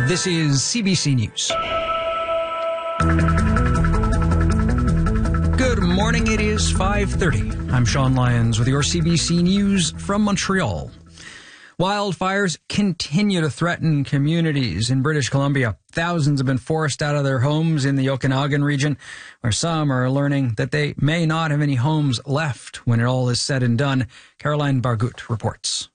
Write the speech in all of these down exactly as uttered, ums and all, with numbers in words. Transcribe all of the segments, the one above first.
This is C B C News. Good morning, it is five thirty. I'm Sean Lyons with your C B C News from Montreal. Wildfires continue to threaten communities in British Columbia. Thousands have been forced out of their homes in the Okanagan region, where some are learning that they may not have any homes left when it all is said and done. Caroline Bargut reports.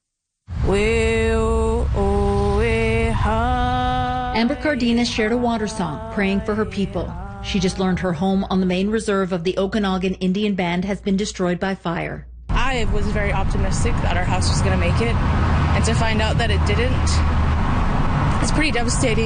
Amber Cardenas shared a water song, praying for her people. She just learned her home on the main reserve of the Okanagan Indian Band has been destroyed by fire. I was very optimistic that our house was going to make it, and to find out that it didn't, it's pretty devastating,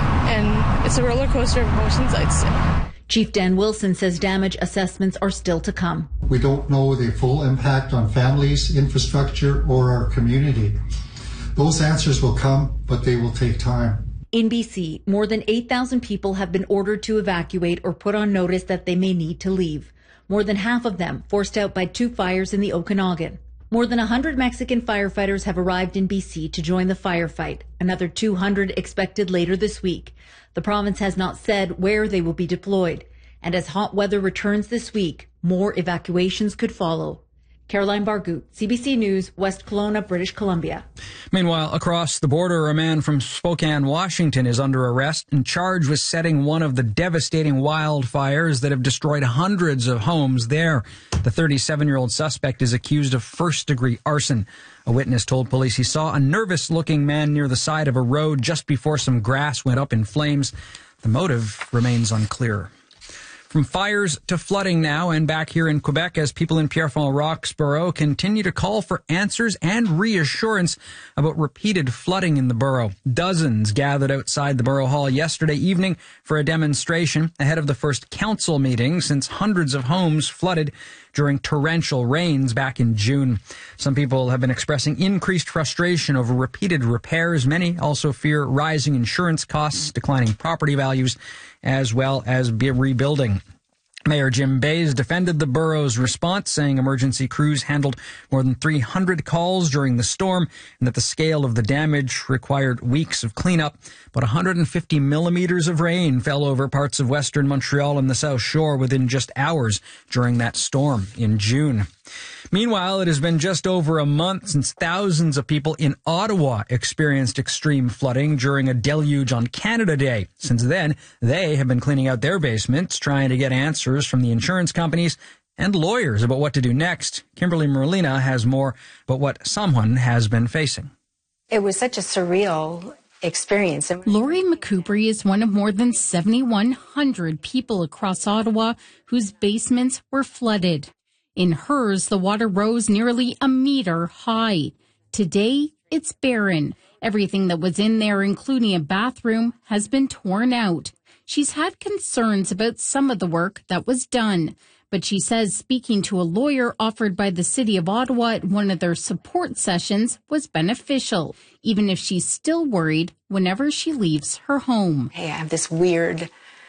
and it's a roller coaster of emotions, I'd say. Chief Dan Wilson says damage assessments are still to come. We don't know the full impact on families, infrastructure, or our community. Those answers will come, but they will take time. In B C, more than eight thousand people have been ordered to evacuate or put on notice that they may need to leave. More than half of them forced out by two fires in the Okanagan. More than one hundred Mexican firefighters have arrived in B C to join the firefight. Another two hundred expected later this week. The province has not said where they will be deployed. And as hot weather returns this week, more evacuations could follow. Caroline Bargut, C B C News, West Kelowna, British Columbia. Meanwhile, across the border, a man from Spokane, Washington is under arrest and charged with setting one of the devastating wildfires that have destroyed hundreds of homes there. The thirty-seven-year-old suspect is accused of first-degree arson. A witness told police he saw a nervous-looking man near the side of a road just before some grass went up in flames. The motive remains unclear. From fires to flooding now, and back here in Quebec as people in Pierrefonds-Roxborough continue to call for answers and reassurance about repeated flooding in the borough. Dozens gathered outside the Borough Hall yesterday evening for a demonstration ahead of the first council meeting since hundreds of homes flooded during torrential rains back in June. Some people have been expressing increased frustration over repeated repairs. Many also fear rising insurance costs, declining property values, as well as be rebuilding. Mayor Jim Bays defended the borough's response, saying emergency crews handled more than three hundred calls during the storm and that the scale of the damage required weeks of cleanup. But one hundred fifty millimeters of rain fell over parts of western Montreal and the South Shore within just hours during that storm in June. Meanwhile, it has been just over a month since thousands of people in Ottawa experienced extreme flooding during a deluge on Canada Day. Since then, they have been cleaning out their basements, trying to get answers from the insurance companies and lawyers about what to do next. Kimberly Merlina has more about what someone has been facing. It was such a surreal experience. Lori McCouprie is one of more than seventy-one hundred people across Ottawa whose basements were flooded. In hers, the water rose nearly a meter high. Today, it's barren. Everything that was in there, including a bathroom, has been torn out. She's had concerns about some of the work that was done, but she says speaking to a lawyer offered by the City of Ottawa at one of their support sessions was beneficial, even if she's still worried whenever she leaves her home. Hey, I have this weird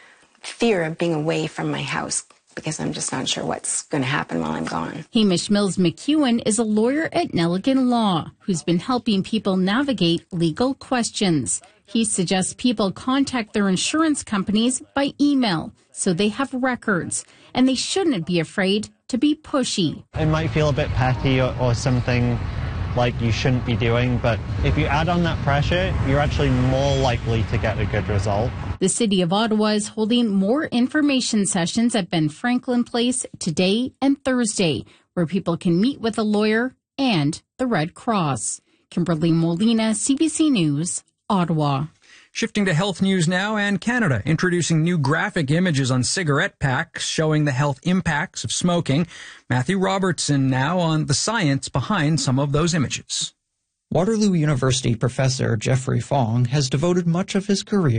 fear of being away from my house, because I'm just not sure what's going to happen while I'm gone. Hamish Mills McEwen is a lawyer at Nelligan Law who's been helping people navigate legal questions. He suggests people contact their insurance companies by email so they have records, and they shouldn't be afraid to be pushy. It might feel a bit petty or, or something like you shouldn't be doing, but if you add on that pressure, you're actually more likely to get a good result. The City of Ottawa is holding more information sessions at Ben Franklin Place today and Thursday, where people can meet with a lawyer and the Red Cross. Kimberly Molina, C B C News, Ottawa. Shifting to health news now, and Canada introducing new graphic images on cigarette packs showing the health impacts of smoking. Matthew Robertson now on the science behind some of those images. Waterloo University professor Jeffrey Fong has devoted much of his career